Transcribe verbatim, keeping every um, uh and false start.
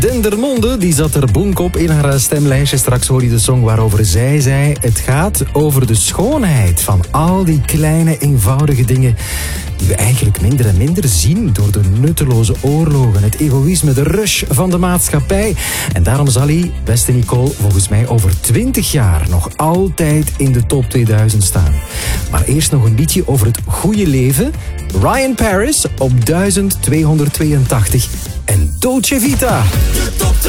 Dendermonde die zat er bonk op in haar stemlijstje. Straks hoor je de song waarover zij zei. Het gaat over de schoonheid van al die kleine, eenvoudige dingen die we eigenlijk minder en minder zien door de nutteloze oorlogen, het egoïsme, de rush van de maatschappij. En daarom zal hij, beste Nicole, volgens mij over twintig jaar nog altijd in de top tweeduizend staan. Maar eerst nog een liedje over het goede leven. Ryan Paris op duizend tweehonderdtweeëntachtig en Dolce Vita. De top